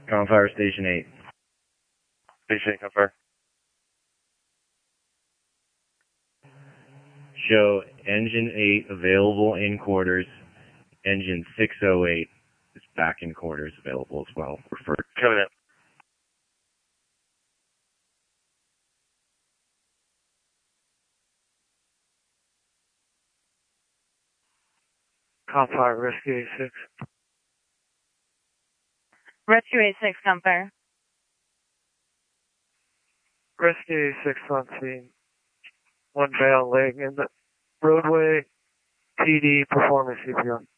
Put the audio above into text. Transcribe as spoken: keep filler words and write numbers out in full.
Confire Station eight. Station eight, confire. Show Engine eight available in quarters. Engine six oh eight is back in quarters available as well. Refer. Coming in. Confire Rescue eighty-six. Rescue eighty-six, confire. Rescue eighty-six on scene. One male laying in the roadway. P D performing C P R.